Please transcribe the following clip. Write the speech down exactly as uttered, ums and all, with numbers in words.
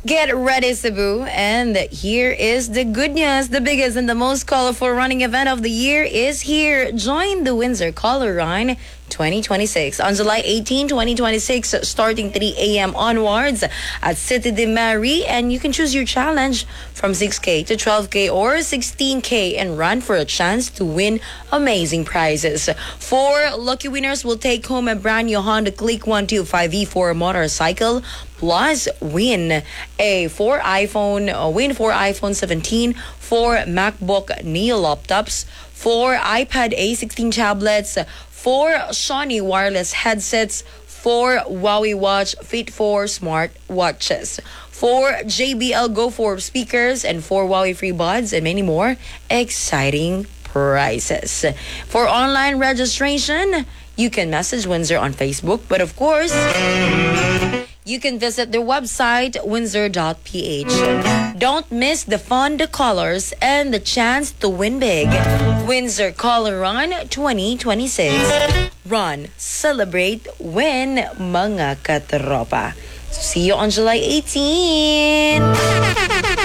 Get ready, Cebu. And here is the good news. The biggest and the most colorful running event of the year is here. Join the Windsor Color Run twenty twenty-six on July eighteenth, twenty twenty-six, starting three a.m. onwards at City de Mary. And you can choose your challenge from six K to twelve K or sixteen K and run for a chance to win amazing prizes. Four lucky winners will take home a brand new Honda Click one twenty-five E for a motorcycle. Plus, win a four iPhone, uh, win four iPhone seventeen, four MacBook Neo laptops, four iPad A sixteen tablets, four Sony wireless headsets, four Huawei Watch Fit four smart watches, four J B L Go four speakers, and four Huawei free buds, and many more exciting prizes. For online registration, you can message Windsor on Facebook, but of course, you can visit their website, windsor dot p h. Don't miss the fun, the colors, and the chance to win big. Windsor Color Run twenty twenty-six. Run, celebrate, win, mga katropa. See you on July eighteenth.